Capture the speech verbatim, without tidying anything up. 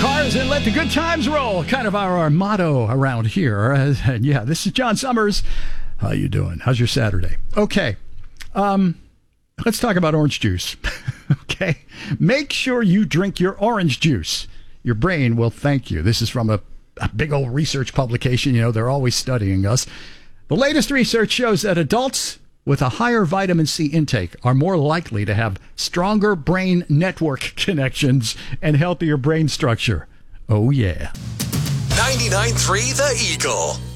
Cars and let the good times roll. Kind of our, our motto around here. Uh, and yeah, this is John Summers. How you doing? How's your Saturday? Okay. Um, let's talk about orange juice. Okay. Make sure you drink your orange juice. Your brain will thank you. This is from a, a big old research publication. You know, they're always studying us. The latest research shows that adults with a higher vitamin C intake are more likely to have stronger brain network connections and healthier brain structure. Oh, yeah. ninety-nine point three The Eagle.